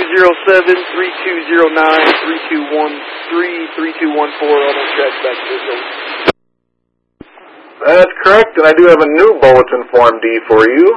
Almost track back to this over. That's correct, and I do have a new bulletin form D for you.